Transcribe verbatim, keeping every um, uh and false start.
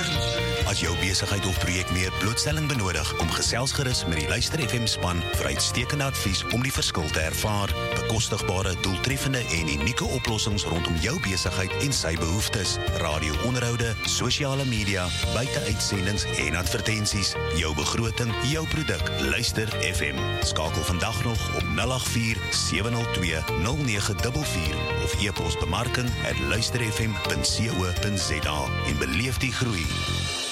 As jou besigheid of projek meer blootstelling benodig, kom gesels gerus met die Luister F M span vir uitstekende advies om die verskil te ervaar. Bekostigbare, doeltreffende en unieke oplossings rondom jou besigheid en sy behoeftes. Radio-onderhoude, sosiale media, buite-uitsendings en advertensies. Jou begroting, jou produk. Luister F M. Skakel vandag nog op nul agt vier sewe nul twee nul nege vier vier of e-pos bemarking at luister f m punt co punt za en beleef die groei.